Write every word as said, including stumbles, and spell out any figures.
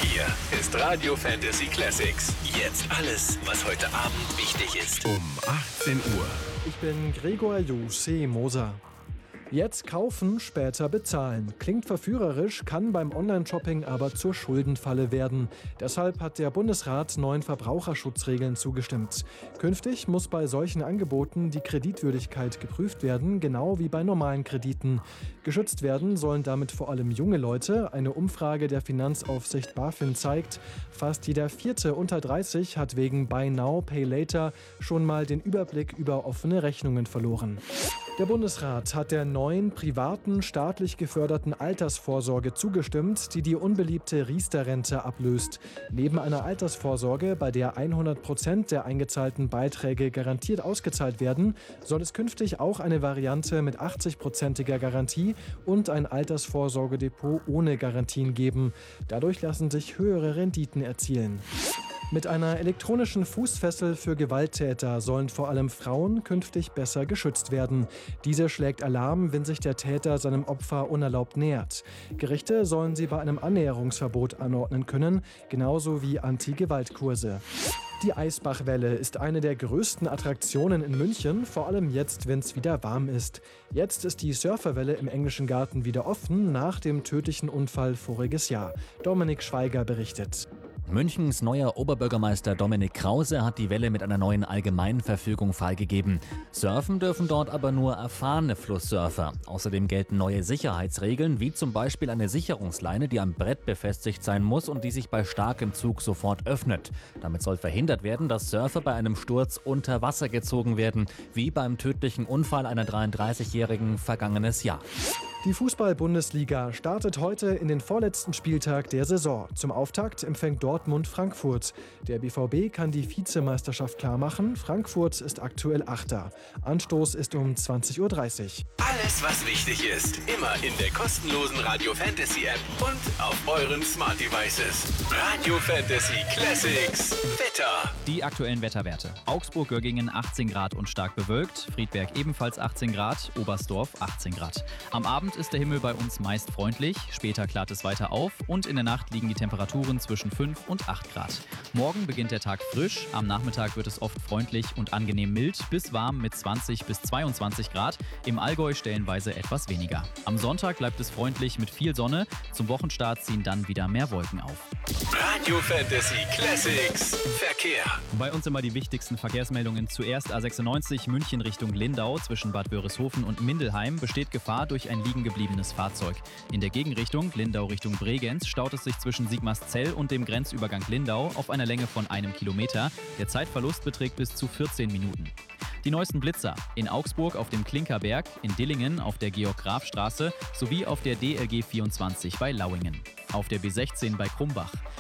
Hier ist Radio Fantasy Classics. Jetzt alles, was heute Abend wichtig ist. Um achtzehn Uhr. Ich bin Gregor Jussi Moser. Jetzt kaufen, später bezahlen. Klingt verführerisch, kann beim Online-Shopping aber zur Schuldenfalle werden. Deshalb hat der Bundesrat neuen Verbraucherschutzregeln zugestimmt. Künftig muss bei solchen Angeboten die Kreditwürdigkeit geprüft werden, genau wie bei normalen Krediten. Geschützt werden sollen damit vor allem junge Leute. Eine Umfrage der Finanzaufsicht BaFin zeigt, fast jeder Vierte unter dreißig hat wegen Buy Now, Pay Later schon mal den Überblick über offene Rechnungen verloren. Der Bundesrat hat der neuen privaten, staatlich geförderten Altersvorsorge zugestimmt, die die unbeliebte Riester-Rente ablöst. Neben einer Altersvorsorge, bei der hundert Prozent der eingezahlten Beiträge garantiert ausgezahlt werden, soll es künftig auch eine Variante mit achtzig-prozentiger Garantie und ein Altersvorsorgedepot ohne Garantien geben. Dadurch lassen sich höhere Renditen erzielen. Mit einer elektronischen Fußfessel für Gewalttäter sollen vor allem Frauen künftig besser geschützt werden. Diese schlägt Alarm, wenn sich der Täter seinem Opfer unerlaubt nähert. Gerichte sollen sie bei einem Annäherungsverbot anordnen können, genauso wie Anti-Gewalt-Kurse. Die Eisbachwelle ist eine der größten Attraktionen in München, vor allem jetzt, wenn es wieder warm ist. Jetzt ist die Surferwelle im Englischen Garten wieder offen, nach dem tödlichen Unfall voriges Jahr. Dominik Schweiger berichtet. Münchens neuer Oberbürgermeister Dominik Krause hat die Welle mit einer neuen Allgemeinverfügung freigegeben. Surfen dürfen dort aber nur erfahrene Flusssurfer. Außerdem gelten neue Sicherheitsregeln, wie zum Beispiel eine Sicherungsleine, die am Brett befestigt sein muss und die sich bei starkem Zug sofort öffnet. Damit soll verhindert werden, dass Surfer bei einem Sturz unter Wasser gezogen werden, wie beim tödlichen Unfall einer dreiunddreißigjährigen vergangenes Jahr. Die Fußball-Bundesliga startet heute in den vorletzten Spieltag der Saison. Zum Auftakt empfängt Dortmund Frankfurt. Der B V B kann die Vizemeisterschaft klarmachen. Frankfurt ist aktuell Achter. Anstoß ist um zwanzig Uhr dreißig. Alles, was wichtig ist, immer in der kostenlosen Radio Fantasy App und auf euren Smart Devices. Radio Fantasy Classics. Wetter. Die aktuellen Wetterwerte. Augsburg-Göggingen achtzehn Grad und stark bewölkt. Friedberg ebenfalls achtzehn Grad. Oberstdorf achtzehn Grad. Am Abend ist der Himmel bei uns meist freundlich. Später klart es weiter auf und in der Nacht liegen die Temperaturen zwischen fünf und acht Grad. Morgen beginnt der Tag frisch. Am Nachmittag wird es oft freundlich und angenehm mild bis warm mit zwanzig bis zweiundzwanzig Grad. Im Allgäu stellenweise etwas weniger. Am Sonntag bleibt es freundlich mit viel Sonne. Zum Wochenstart ziehen dann wieder mehr Wolken auf. Radio Fantasy Classics. Verkehr. Bei uns immer die wichtigsten Verkehrsmeldungen. Zuerst A sechsundneunzig München Richtung Lindau. Zwischen Bad Wörishofen und Mindelheim besteht Gefahr durch ein liegen gebliebenes Fahrzeug. In der Gegenrichtung Lindau Richtung Bregenz staut es sich zwischen Sigmarszell und dem Grenzübergang Lindau auf einer Länge von einem Kilometer. Der Zeitverlust beträgt bis zu vierzehn Minuten. Die neuesten Blitzer in Augsburg auf dem Klinkerberg, in Dillingen auf der Georg-Graf-Straße sowie auf der D L G vierundzwanzig bei Lauingen. Auf der B sechzehn bei Krumbach.